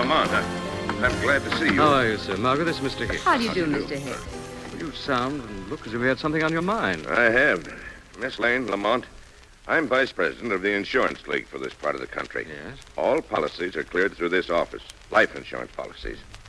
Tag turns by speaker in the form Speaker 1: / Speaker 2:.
Speaker 1: Lamont. I'm glad to see you.
Speaker 2: How are you, sir? Margaret, this is Mr. Hicks.
Speaker 3: How do you do, Mr. Hicks?
Speaker 2: You sound and look as if you had something on your mind.
Speaker 1: I have. Miss Lane, Lamont, I'm vice president of the Insurance League for this part of the country.
Speaker 2: Yes?
Speaker 1: All policies are cleared through this office. Life insurance policies.